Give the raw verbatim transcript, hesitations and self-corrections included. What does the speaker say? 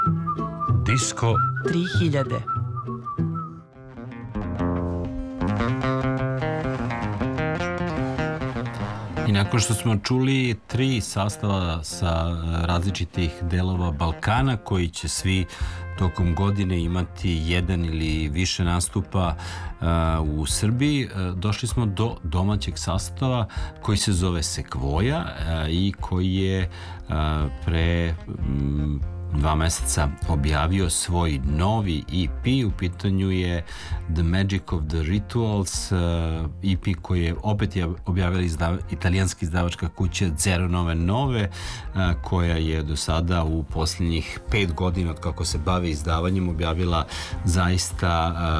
Disko tri hiljade. I nakon što smo čuli tri sastava sa različitih delova Balkana koji će svi tokom godine imati jedan ili više nastupa uh, u Srbiji, uh, došli smo do domaćeg sastava koji se zove Sekvoja uh, i koji je uh, pre um, dva meseca objavio svoj novi E P. U pitanju je The Magic of the Rituals, uh, E P koji je opet je objavila izdav, italijanska izdavačka kuća Zero Nove Nove, uh, koja je do sada u posljednjih pet godina od kako se bavi izdavanjem objavila zaista uh,